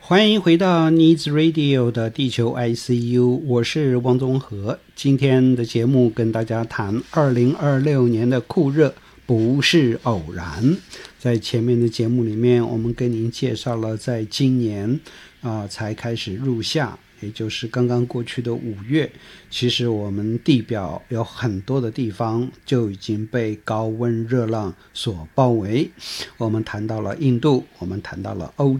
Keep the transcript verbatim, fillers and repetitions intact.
欢迎回到 Needs Radio 的地球 I C U， 我是汪宗和。今天的节目跟大家谈二零二六年的酷热不是偶然。在前面的节目里面，我们跟您介绍了在今年啊、呃、才开始入夏，也就是刚刚过去的五月，其实我们地表有很多的地方就已经被高温热浪所包围。我们谈到了印度，我们谈到了欧